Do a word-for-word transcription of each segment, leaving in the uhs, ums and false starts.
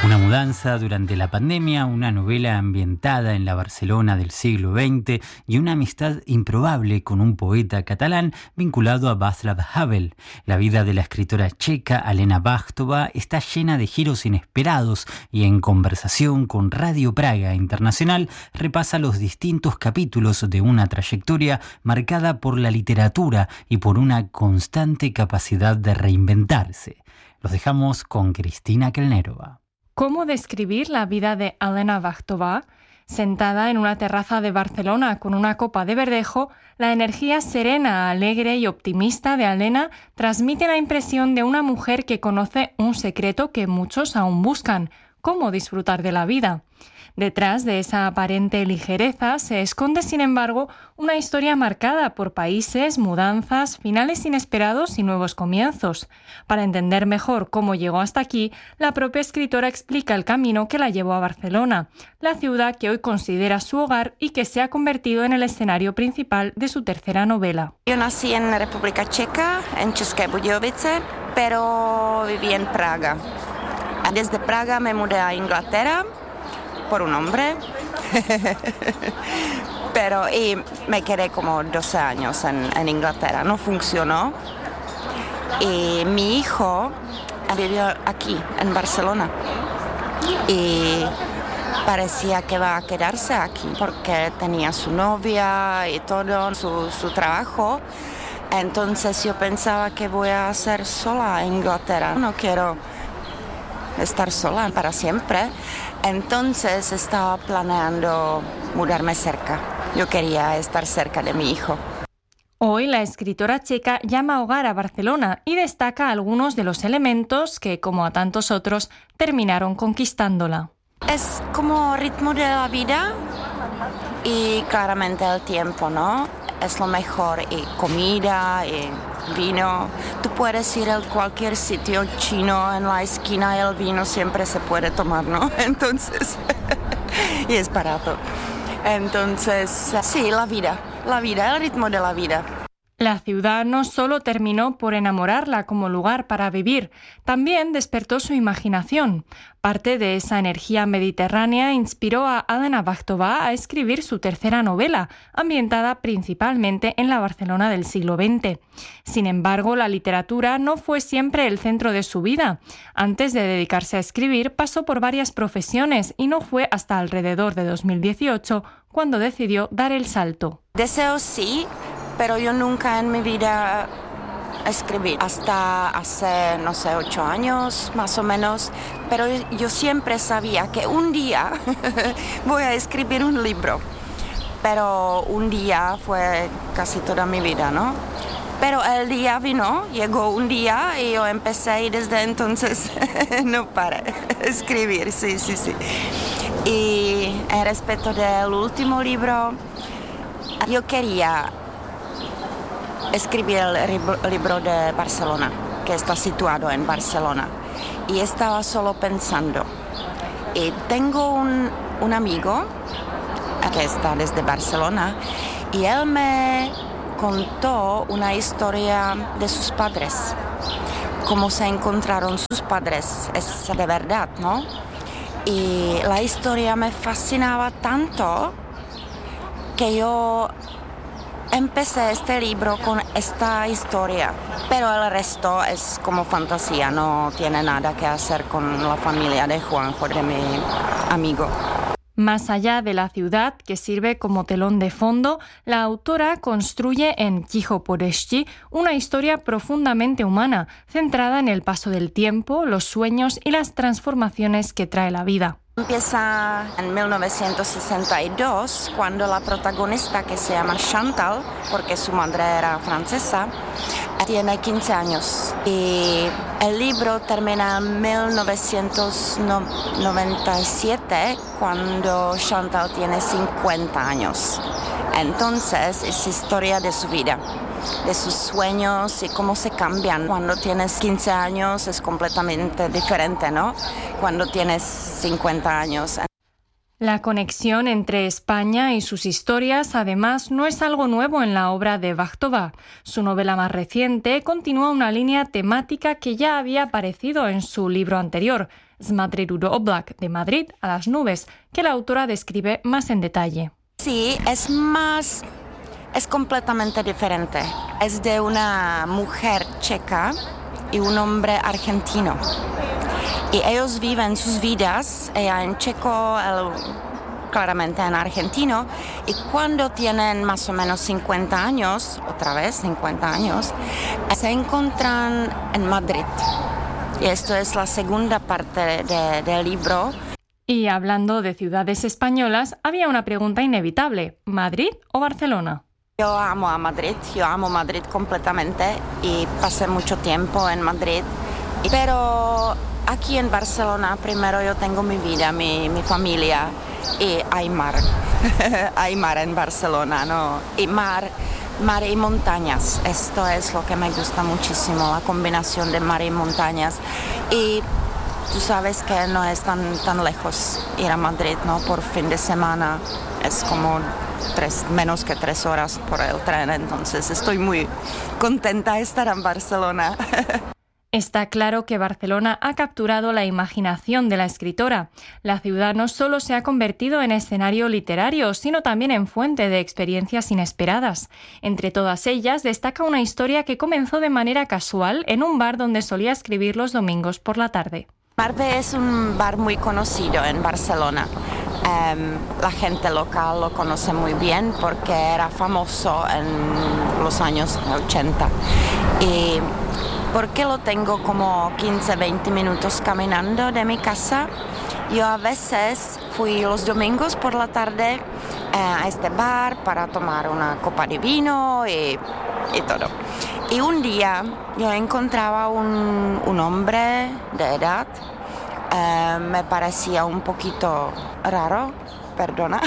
Una mudanza durante la pandemia, una novela ambientada en la Barcelona del siglo veinte y una amistad improbable con un poeta catalán vinculado a Václav Havel. La vida de la escritora checa Alena Bachtová está llena de giros inesperados y en conversación con Radio Praga Internacional repasa los distintos capítulos de una trayectoria marcada por la literatura y por una constante capacidad de reinventarse. Los dejamos con Cristina Kelnerova. ¿Cómo describir la vida de Alena Bachtová? Sentada en una terraza de Barcelona con una copa de verdejo, la energía serena, alegre y optimista de Alena transmite la impresión de una mujer que conoce un secreto que muchos aún buscan: cómo disfrutar de la vida. Detrás de esa aparente ligereza se esconde, sin embargo, una historia marcada por países, mudanzas, finales inesperados y nuevos comienzos. Para entender mejor cómo llegó hasta aquí, la propia escritora explica el camino que la llevó a Barcelona, la ciudad que hoy considera su hogar y que se ha convertido en el escenario principal de su tercera novela. Yo nací en la República Checa, en České Budějovice, pero viví en Praga. Desde Praga me mudé a Inglaterra por un hombre, pero y me quedé como doce años en, en Inglaterra. No funcionó y mi hijo vivió aquí, en Barcelona, y parecía que iba a quedarse aquí porque tenía su novia y todo, su, su trabajo. Entonces yo pensaba que voy a ser sola en Inglaterra. No quiero estar sola para siempre. Entonces estaba planeando mudarme cerca. Yo quería estar cerca de mi hijo. Hoy la escritora checa llama hogar a Barcelona y destaca algunos de los elementos que, como a tantos otros, terminaron conquistándola. Es como ritmo de la vida y claramente el tiempo, ¿no? Es lo mejor, y comida, y vino. Tú puedes ir a cualquier sitio chino en la esquina y el vino siempre se puede tomar, ¿no? Entonces, y es barato. Entonces, sí, la vida, la vida, el ritmo de la vida. La ciudad no solo terminó por enamorarla como lugar para vivir, también despertó su imaginación. Parte de esa energía mediterránea inspiró a Alena Bachtová a escribir su tercera novela, ambientada principalmente en la Barcelona del siglo veinte. Sin embargo, la literatura no fue siempre el centro de su vida. Antes de dedicarse a escribir, pasó por varias profesiones y no fue hasta alrededor de dos mil dieciocho cuando decidió dar el salto. Deseo sí, pero yo nunca en mi vida escribí. Hasta hace, no sé, ocho años más o menos. Pero yo siempre sabía que un día voy a escribir un libro. Pero un día fue casi toda mi vida, ¿no? Pero el día vino, llegó un día y yo empecé y desde entonces no paré de escribir, sí, sí, sí. Y en respecto del último libro, yo quería escribí el libro de Barcelona, que está situado en Barcelona, y estaba solo pensando. Y tengo un, un amigo que está desde Barcelona y él me contó una historia de sus padres, cómo se encontraron sus padres, es de verdad, ¿no? Y la historia me fascinaba tanto que yo empecé este libro con esta historia, pero el resto es como fantasía, no tiene nada que hacer con la familia de Juanjo, de mi amigo. Más allá de la ciudad, que sirve como telón de fondo, la autora construye en Ticho Podešti una historia profundamente humana, centrada en el paso del tiempo, los sueños y las transformaciones que trae la vida. Empieza en mil novecientos sesenta y dos, cuando la protagonista, que se llama Chantal, porque su madre era francesa, tiene quince años. Y el libro termina en mil novecientos noventa y siete, cuando Chantal tiene cincuenta años. Entonces es historia de su vida, de sus sueños y cómo se cambian. Cuando tienes quince años es completamente diferente, ¿no? Cuando tienes cincuenta años. La conexión entre España y sus historias, además, no es algo nuevo en la obra de Bachtová. Su novela más reciente continúa una línea temática que ya había aparecido en su libro anterior, Z Madridu do oblak, de Madrid a las nubes, que la autora describe más en detalle. Sí, es más, es completamente diferente. Es de una mujer checa y un hombre argentino. Y ellos viven sus vidas, ella en checo, él claramente en argentino, y cuando tienen más o menos cincuenta años, otra vez cincuenta años, se encuentran en Madrid. Y esto es la segunda parte de, del libro. Y hablando de ciudades españolas, había una pregunta inevitable: ¿Madrid o Barcelona? Yo amo a Madrid, yo amo Madrid completamente y pasé mucho tiempo en Madrid. Pero aquí en Barcelona, primero yo tengo mi vida, mi, mi familia, y hay mar. Hay mar en Barcelona, ¿no? Y mar, mar y montañas. Esto es lo que me gusta muchísimo, la combinación de mar y montañas. Y tú sabes que no es tan, tan lejos ir a Madrid, ¿no? Por fin de semana es como tres, menos que tres horas por el tren, entonces estoy muy contenta de estar en Barcelona. Está claro que Barcelona ha capturado la imaginación de la escritora. La ciudad no solo se ha convertido en escenario literario, sino también en fuente de experiencias inesperadas. Entre todas ellas destaca una historia que comenzó de manera casual en un bar donde solía escribir los domingos por la tarde. Marbe es un bar muy conocido en Barcelona. Um, la gente local lo conoce muy bien porque era famoso en los años ochenta. Y porque lo tengo como quince a veinte minutos caminando de mi casa, yo a veces fui los domingos por la tarde eh, a este bar para tomar una copa de vino y, y todo. Y un día yo encontraba un, un hombre de edad, eh, me parecía un poquito raro, perdona,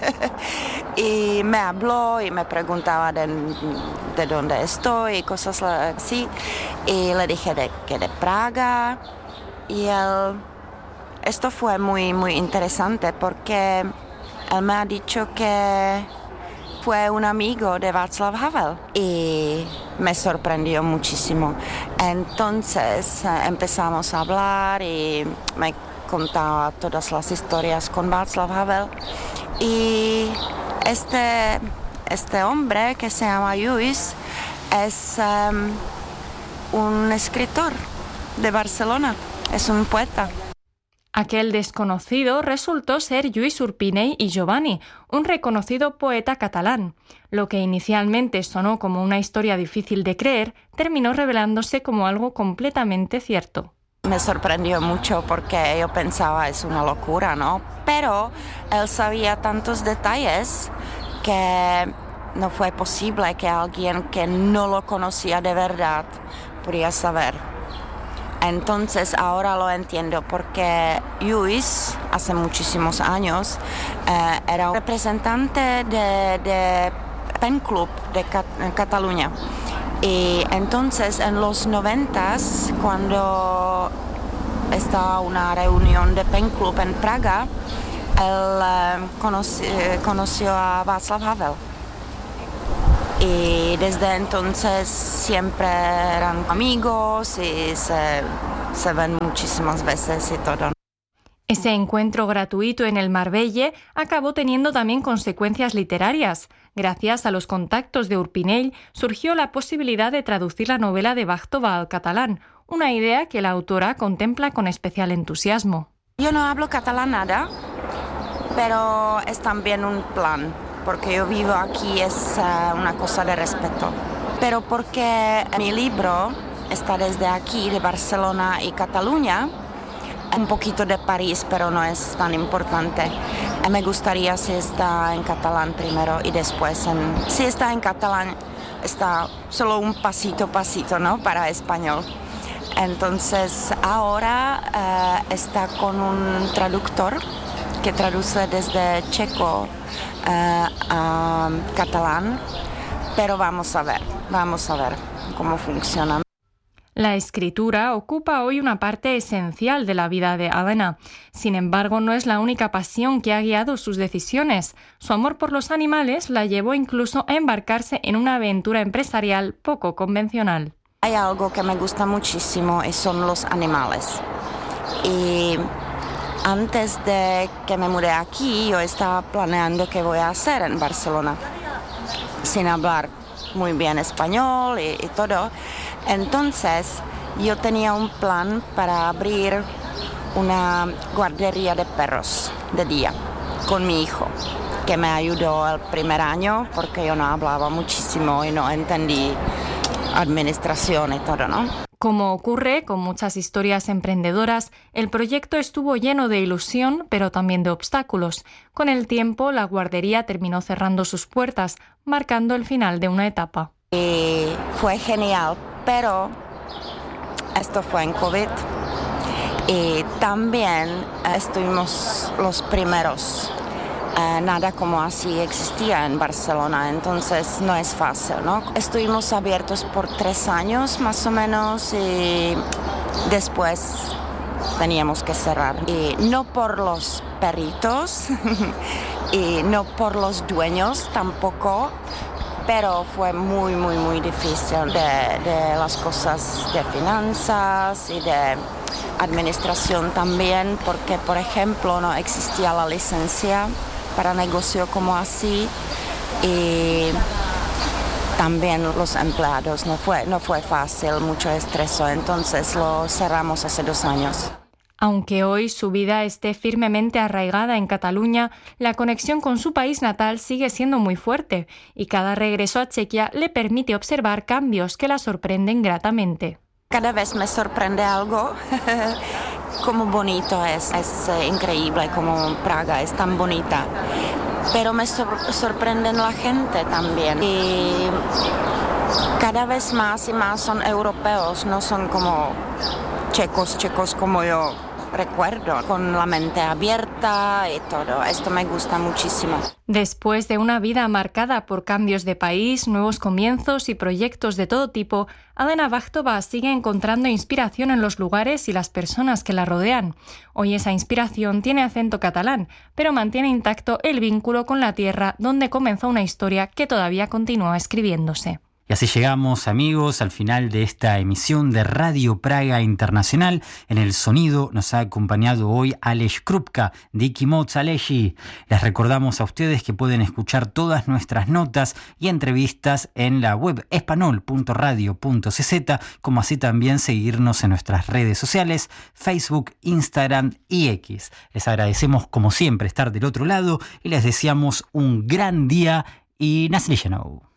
y me habló y me preguntaba de, de dónde estoy y cosas así, y le dije de, que de Praga, y él, esto fue muy, muy interesante porque él me ha dicho que fue un amigo de Václav Havel y me sorprendió muchísimo. Entonces eh, empezamos a hablar y me contaba todas las historias con Václav Havel y este, este hombre que se llama Lluís es um, un escritor de Barcelona, es un poeta. Aquel desconocido resultó ser Lluís Urpinell i Giovanni, un reconocido poeta catalán. Lo que inicialmente sonó como una historia difícil de creer, terminó revelándose como algo completamente cierto. Me sorprendió mucho porque yo pensaba es una locura, ¿no? Pero él sabía tantos detalles que no fue posible que alguien que no lo conocía de verdad podía saber. Entonces ahora lo entiendo porque Lluís hace muchísimos años eh, era un representante de, de Pen Club de Cat- Cataluña. Y entonces en los noventas, cuando estaba una reunión de Pen Club en Praga, él eh, conocí, eh, conoció a Václav Havel. Y desde entonces siempre eran amigos y se, se ven muchísimas veces y todo. Ese encuentro gratuito en el Marbelle acabó teniendo también consecuencias literarias. Gracias a los contactos de Urpinell surgió la posibilidad de traducir la novela de Bachtová al catalán, una idea que la autora contempla con especial entusiasmo. Yo no hablo catalán nada, pero es también un plan, porque yo vivo aquí, es uh, una cosa de respeto. Pero porque mi libro está desde aquí, de Barcelona y Cataluña, un poquito de París, pero no es tan importante. Me gustaría si está en catalán primero y después, en, si está en catalán, está solo un pasito, pasito, ¿no? Para español. Entonces ahora uh, está con un traductor que traduce desde checo uh, a catalán, pero vamos a ver, vamos a ver cómo funciona. La escritura ocupa hoy una parte esencial de la vida de Elena. Sin embargo, no es la única pasión que ha guiado sus decisiones. Su amor por los animales la llevó incluso a embarcarse en una aventura empresarial poco convencional. Hay algo que me gusta muchísimo y son los animales. Y antes de que me mudé aquí, yo estaba planeando qué voy a hacer en Barcelona, sin hablar muy bien español y, y todo. Entonces, yo tenía un plan para abrir una guardería de perros de día con mi hijo, que me ayudó el primer año porque yo no hablaba muchísimo y no entendí administración y todo, ¿no? Como ocurre con muchas historias emprendedoras, el proyecto estuvo lleno de ilusión, pero también de obstáculos. Con el tiempo, la guardería terminó cerrando sus puertas, marcando el final de una etapa. Y fue genial, pero esto fue en COVID. Y también estuvimos los primeros. Uh, nada como así existía en Barcelona, entonces no es fácil, ¿no? Estuvimos abiertos por tres años más o menos y después teníamos que cerrar. Y no por los perritos y no por los dueños tampoco, pero fue muy, muy, muy difícil de, de las cosas de finanzas y de administración también, porque por ejemplo no existía la licencia para negocio como así y también los empleados, no fue, no fue fácil, mucho estrés, entonces lo cerramos hace dos años. Aunque hoy su vida esté firmemente arraigada en Cataluña, la conexión con su país natal sigue siendo muy fuerte y cada regreso a Chequia le permite observar cambios que la sorprenden gratamente. Cada vez me sorprende algo, como bonito es, es eh, increíble como Praga es tan bonita, pero me sor- sorprende la gente también y cada vez más y más son europeos, no son como checos, checos como yo recuerdo, con la mente abierta y todo. Esto me gusta muchísimo. Después de una vida marcada por cambios de país, nuevos comienzos y proyectos de todo tipo, Alena Vachtova sigue encontrando inspiración en los lugares y las personas que la rodean. Hoy esa inspiración tiene acento catalán, pero mantiene intacto el vínculo con la tierra donde comenzó una historia que todavía continúa escribiéndose. Y así llegamos, amigos, al final de esta emisión de Radio Praga Internacional. En el sonido nos ha acompañado hoy Aleš Krupka, Diki Moc Aleshi. Les recordamos a ustedes que pueden escuchar todas nuestras notas y entrevistas en la web espanol punto radio punto c z, como así también seguirnos en nuestras redes sociales, Facebook, Instagram y X. Les agradecemos como siempre estar del otro lado y les deseamos un gran día y Naslijenou.